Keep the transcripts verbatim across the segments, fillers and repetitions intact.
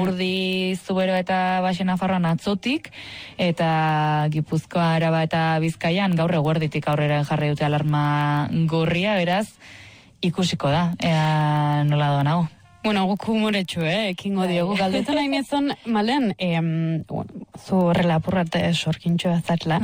Lapurdi, Zubero eta Baxe Nafarroan atzotik, eta Gipuzkoa, Araba eta Bizkaian gaur eguerditik aurrera jarri dute alarma gorria, beraz, ikusiko da, ea nola doan hau. Bueno, guk humoretxu, eh, ekingo diogu. Galdetu nahi nizun, malen, em, bueno, zu horrela apurrat sorkintxo ezatla.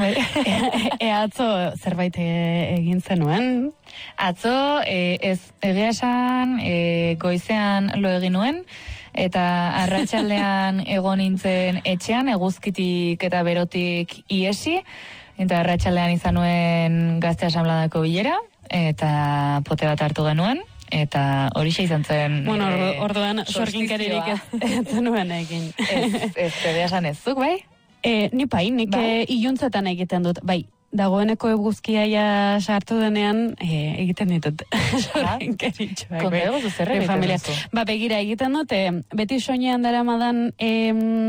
Ea atzo zerbait egin zenuen? Atzo, e, ez egia esan, e, goizean lo egin nuen, eta arratsaldean egon nintzen etxean, eguzkitik eta berotik iesi, eta arratsaldean izan nuen gazte asambladako bilera, eta pote bat hartu genuen, eta horixe izan zen... Bueno, orduan sorginkeririk ez zenuen egin. Ez, ez, egia esan ez zuk, bai? E, ni pai, nik bai? iluntzetan egiten dut, bai. Dagoeneko eguzkia ja sartu denean e, egiten ditut sorginkeritxoak. Konta ego zuzer egiten duzu? Ba, begira egiten dut, e, beti soinean dara madan... E,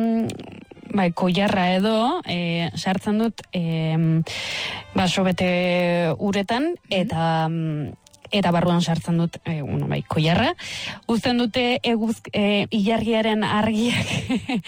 bai, koiarra edo, e, sartzen dut, e, baso bete uretan, eta... eta barruan sartzen dut, e, bueno, bai, koiarra. Uzten dute eguz, e, ilargiaren argiak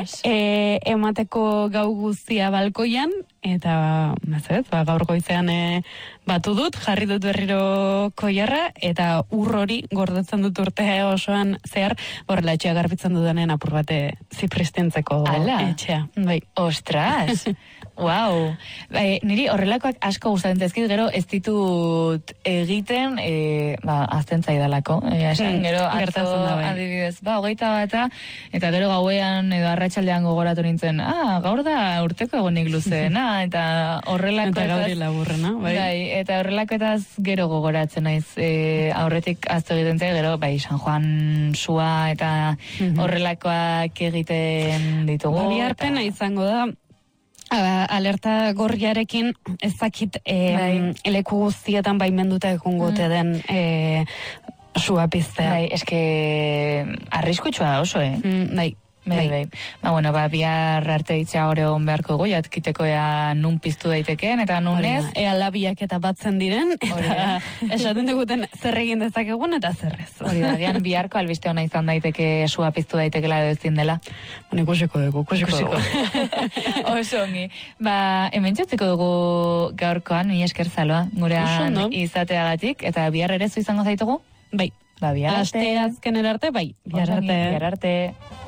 e, emateko gau guztia balkoian, eta, mazet, ba, gaur goizean e, batu dut, jarri dut berriro koiarra, eta ur hori gordetzen dut urte osoan zehar, horrela etxea garbitzen dudanen apur bate zipristentzeko etxea. Bai. Ostras! Wow. Bai, niri horrelakoak asko gustatzen zaizkit, gero ez ditut egiten, e, ba, azten zaidalako. E, esan, gero atzo adibidez, ba, hogeita bata, eta gero gauean edo arratsaldean gogoratu nintzen, ah, gaur da urteko egonik luzeena, eta horrelako eta gauri laburrena, bai. Bai, eta horrelako eta gero gogoratzen naiz, e, aurretik azto egiten zaio, gero, bai, San Juan sua eta horrelakoak egiten ditugu. Hori arpena izango da, alerta gorriarekin ezakit e, bai. Leku guztietan baimenduta egongote den e, sua piztea. Bai, eske arriskutsua oso, eh? Mm, bai. Bai, bai. Ba, bueno, ba, bihar arte itxea hori egon beharko goi, atkiteko ea nun piztu daitekeen, eta nun ez. Ea labiak eta batzen diren, eta esaten duguten zer egin dezakegun eta zerrez. Hori da, dian biharko albiste hona izan daiteke sua piztu daitekela edo ezin dela. Bueno, ikusiko dugu, ikusiko dugu. Oso ongi. Ba, hemen txotziko dugu gaurkoan, ni esker zaloa, gurean izateagatik, eta bihar ere zu izango zaitugu? Bai. Ba, bihar arte. Aste azkenera arte, bai. Bihar arte. Bihar arte.